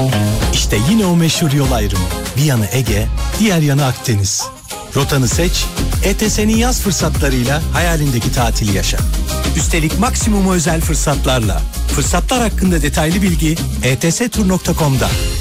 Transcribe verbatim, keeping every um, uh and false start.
İşte yine o meşhur yol ayrımı. Bir yanı Ege, diğer yanı Akdeniz. Rotanı seç, E T S'nin yaz fırsatlarıyla hayalindeki tatili yaşa. Üstelik maksimum özel fırsatlarla. Fırsatlar hakkında detaylı bilgi e t s tur nokta com'da.